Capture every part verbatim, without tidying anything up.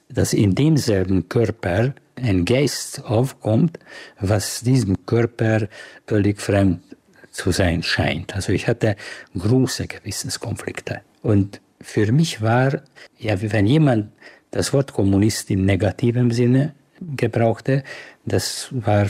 dass in demselben Körper ein Geist aufkommt, was diesem Körper völlig fremd zu sein scheint. Also ich hatte große Gewissenskonflikte. Und für mich war, ja, wenn jemand das Wort Kommunist im negativen Sinne gebrauchte, das war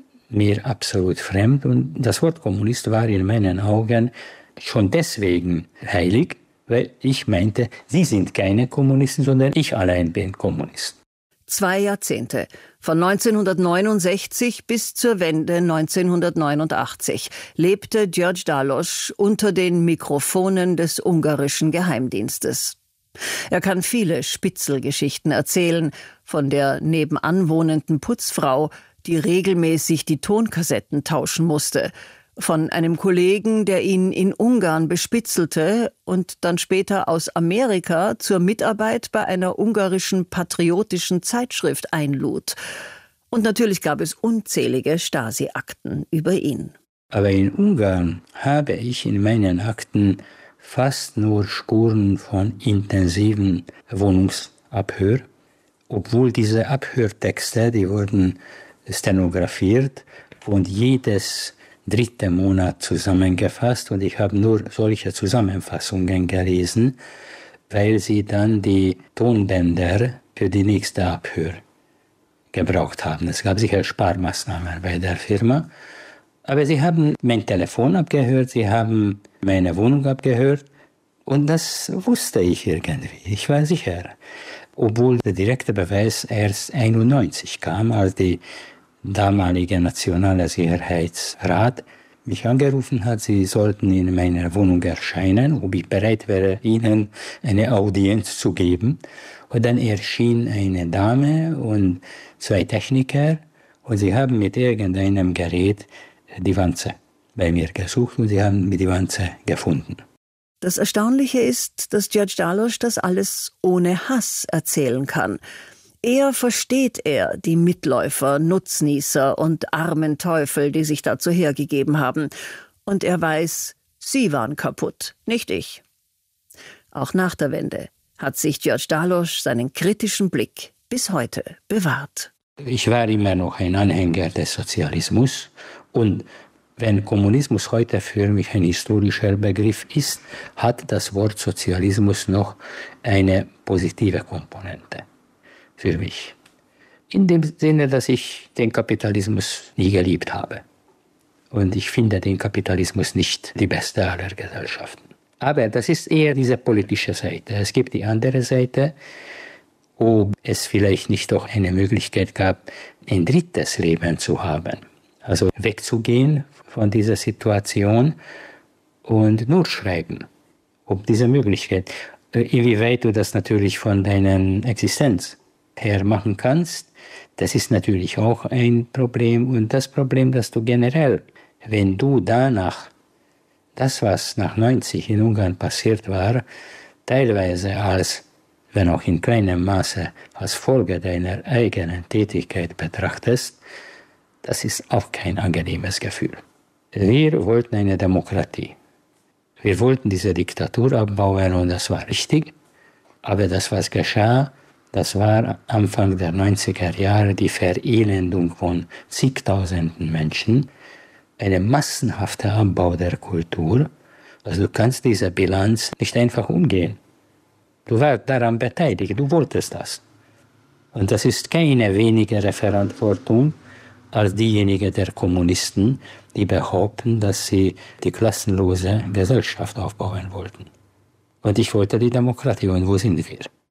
mir absolut fremd. Und das Wort Kommunist war in meinen Augen schon deswegen heilig, weil ich meinte, Sie sind keine Kommunisten, sondern ich allein bin Kommunist. Zwei Jahrzehnte, von neunzehnhundertneunundsechzig bis zur Wende neunzehnhundertneunundachtzig, lebte György Dallos unter den Mikrofonen des ungarischen Geheimdienstes. Er kann viele Spitzelgeschichten erzählen, von der nebenan wohnenden Putzfrau, die regelmäßig die Tonkassetten tauschen musste, von einem Kollegen, der ihn in Ungarn bespitzelte und dann später aus Amerika zur Mitarbeit bei einer ungarischen patriotischen Zeitschrift einlud. Und natürlich gab es unzählige Stasi-Akten über ihn. Aber in Ungarn habe ich in meinen Akten fast nur Spuren von intensiven Wohnungsabhör, obwohl diese Abhörtexte, die wurden stenografiert und jedes dritte Monat zusammengefasst, und ich habe nur solche Zusammenfassungen gelesen, weil sie dann die Tonbänder für die nächste Abhör gebraucht haben. Es gab sicher Sparmaßnahmen bei der Firma, aber sie haben mein Telefon abgehört, sie haben meine Wohnung abgehört, und das wusste ich irgendwie, ich war sicher. Obwohl der direkte Beweis erst einundneunzig kam, als die damalige Nationale Sicherheitsrat mich angerufen hat, sie sollten in meiner Wohnung erscheinen, ob ich bereit wäre, ihnen eine Audienz zu geben. Und dann erschien eine Dame und zwei Techniker, und sie haben mit irgendeinem Gerät die Wanze bei mir gesucht, und sie haben die Wanze gefunden. Das Erstaunliche ist, dass György Dallos das alles ohne Hass erzählen kann. Eher versteht er die Mitläufer, Nutznießer und armen Teufel, die sich dazu hergegeben haben. Und er weiß, sie waren kaputt, nicht ich. Auch nach der Wende hat sich György Dallos seinen kritischen Blick bis heute bewahrt. Ich war immer noch ein Anhänger des Sozialismus, und wenn Kommunismus heute für mich ein historischer Begriff ist, hat das Wort Sozialismus noch eine positive Komponente für mich. In dem Sinne, dass ich den Kapitalismus nie geliebt habe. Und ich finde den Kapitalismus nicht die beste aller Gesellschaften. Aber das ist eher diese politische Seite. Es gibt die andere Seite, ob es vielleicht nicht doch eine Möglichkeit gab, ein drittes Leben zu haben. Also wegzugehen von dieser Situation und nur schreiben. Ob diese Möglichkeit, inwieweit du das natürlich von deiner Existenz her machen kannst, das ist natürlich auch ein Problem. Und das Problem, dass du generell, wenn du danach, das was nach neunzig in Ungarn passiert war, teilweise als, wenn auch in kleinem Maße, als Folge deiner eigenen Tätigkeit betrachtest, das ist auch kein angenehmes Gefühl. Wir wollten eine Demokratie. Wir wollten diese Diktatur abbauen, und das war richtig. Aber das, was geschah, das war Anfang der neunziger Jahre die Verelendung von zigtausenden Menschen, ein massenhafter Abbau der Kultur. Also du kannst diese Bilanz nicht einfach umgehen. Du warst daran beteiligt, du wolltest das. Und das ist keine wenigere Verantwortung als diejenige der Kommunisten, die behaupten, dass sie die klassenlose Gesellschaft aufbauen wollten. Und ich wollte die Demokratie, und wo sind wir?